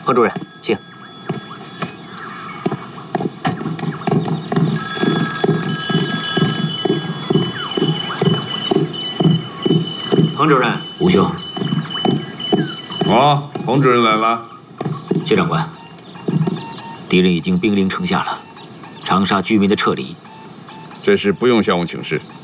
彭主任，请。彭主任， 吴兄。 哦，彭主任来了。 薛长官，敌人已经兵临城下了，长沙居民的撤离， 这事不用向我请示。